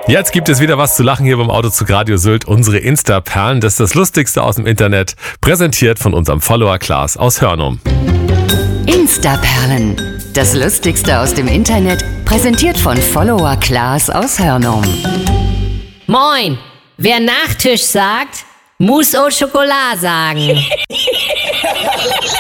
Jetzt gibt es wieder was zu lachen hier beim Autozug Radio Sylt. Unsere Insta-Perlen, das ist das Lustigste aus dem Internet, präsentiert von unserem Follower Klaas aus Hörnum. Insta-Perlen, das Lustigste aus dem Internet, präsentiert von Follower Klaas aus Hörnum. Moin, wer Nachtisch sagt, muss au Schokolade sagen.